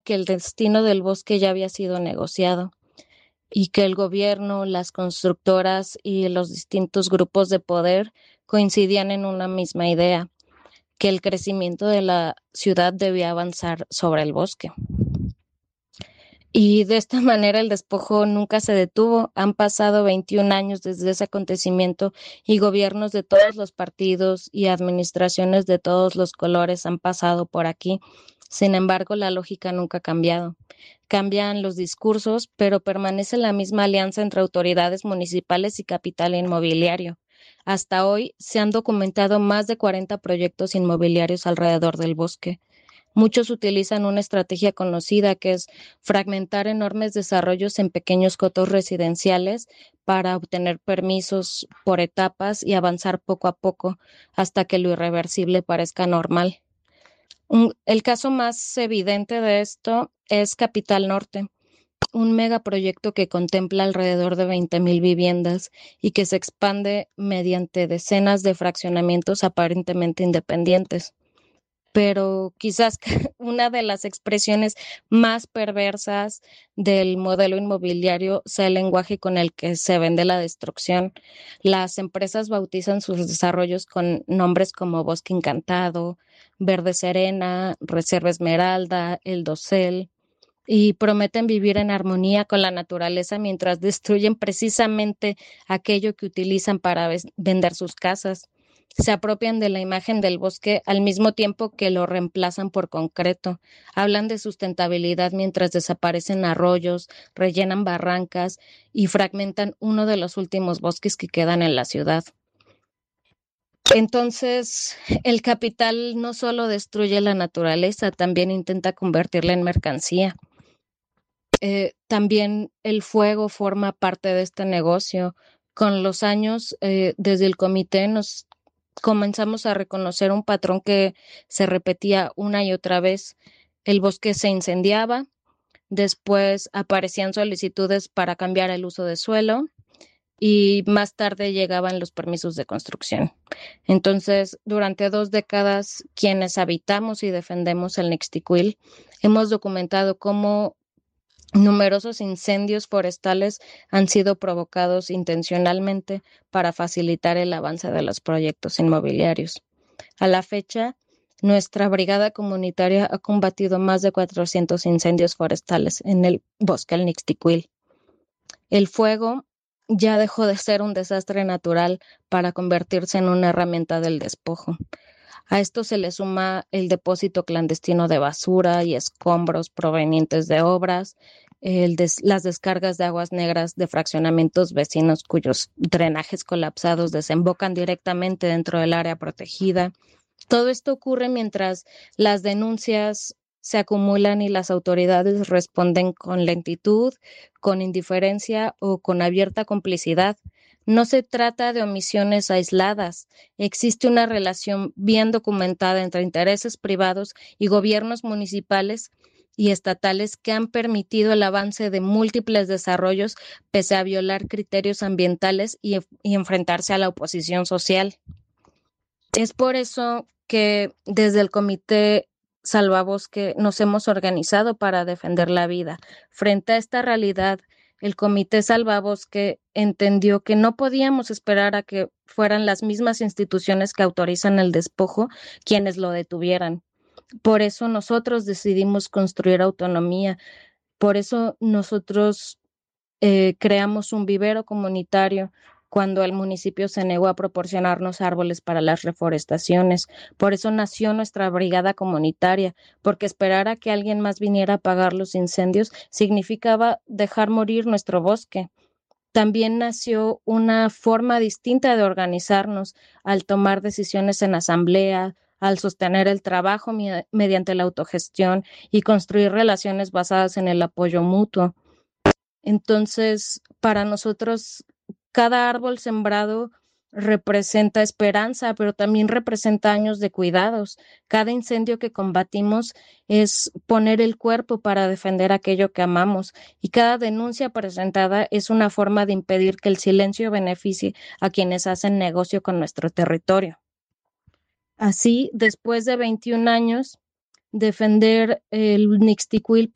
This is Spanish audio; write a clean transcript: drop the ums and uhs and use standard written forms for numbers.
que el destino del bosque ya había sido negociado y que el gobierno, las constructoras y los distintos grupos de poder coincidían en una misma idea, que el crecimiento de la ciudad debía avanzar sobre el bosque. Y de esta manera el despojo nunca se detuvo. Han pasado 21 años desde ese acontecimiento y gobiernos de todos los partidos y administraciones de todos los colores han pasado por aquí. Sin embargo, la lógica nunca ha cambiado. Cambian los discursos, pero permanece la misma alianza entre autoridades municipales y capital inmobiliario. Hasta hoy se han documentado más de 40 proyectos inmobiliarios alrededor del bosque. Muchos utilizan una estrategia conocida que es fragmentar enormes desarrollos en pequeños cotos residenciales para obtener permisos por etapas y avanzar poco a poco hasta que lo irreversible parezca normal. El caso más evidente de esto es Capital Norte, un megaproyecto que contempla alrededor de 20,000 viviendas y que se expande mediante decenas de fraccionamientos aparentemente independientes. Pero quizás una de las expresiones más perversas del modelo inmobiliario sea el lenguaje con el que se vende la destrucción. Las empresas bautizan sus desarrollos con nombres como Bosque Encantado, Verde Serena, Reserva Esmeralda, El Dosel, y prometen vivir en armonía con la naturaleza mientras destruyen precisamente aquello que utilizan para vender sus casas. Se apropian de la imagen del bosque al mismo tiempo que lo reemplazan por concreto. Hablan de sustentabilidad mientras desaparecen arroyos, rellenan barrancas y fragmentan uno de los últimos bosques que quedan en la ciudad. Entonces, el capital no solo destruye la naturaleza, también intenta convertirla en mercancía. También el fuego forma parte de este negocio. Con los años, desde el comité nos comenzamos a reconocer un patrón que se repetía una y otra vez. El bosque se incendiaba, después aparecían solicitudes para cambiar el uso de suelo y más tarde llegaban los permisos de construcción. Entonces, durante 2 décadas, quienes habitamos y defendemos el Nixtiquil, hemos documentado cómo numerosos incendios forestales han sido provocados intencionalmente para facilitar el avance de los proyectos inmobiliarios. A la fecha, nuestra brigada comunitaria ha combatido más de 400 incendios forestales en el bosque El Nixtiquil. El fuego ya dejó de ser un desastre natural para convertirse en una herramienta del despojo. A esto se le suma el depósito clandestino de basura y escombros provenientes de obras, las descargas de aguas negras de fraccionamientos vecinos cuyos drenajes colapsados desembocan directamente dentro del área protegida. Todo esto ocurre mientras las denuncias se acumulan y las autoridades responden con lentitud, con indiferencia o con abierta complicidad. No se trata de omisiones aisladas. Existe una relación bien documentada entre intereses privados y gobiernos municipales y estatales que han permitido el avance de múltiples desarrollos pese a violar criterios ambientales y enfrentarse a la oposición social. Es por eso que desde el Comité Salvabosque nos hemos organizado para defender la vida. Frente a esta realidad, el Comité Salvabosque entendió que no podíamos esperar a que fueran las mismas instituciones que autorizan el despojo quienes lo detuvieran. Por eso nosotros decidimos construir autonomía. Por eso nosotros creamos un vivero comunitario cuando el municipio se negó a proporcionarnos árboles para las reforestaciones. Por eso nació nuestra brigada comunitaria, porque esperar a que alguien más viniera a apagar los incendios significaba dejar morir nuestro bosque. También nació una forma distinta de organizarnos al tomar decisiones en asamblea, al sostener el trabajo mediante la autogestión y construir relaciones basadas en el apoyo mutuo. Entonces, para nosotros, cada árbol sembrado representa esperanza, pero también representa años de cuidados. Cada incendio que combatimos es poner el cuerpo para defender aquello que amamos, y cada denuncia presentada es una forma de impedir que el silencio beneficie a quienes hacen negocio con nuestro territorio. Así, después de 21 años, defender el Nixtiquil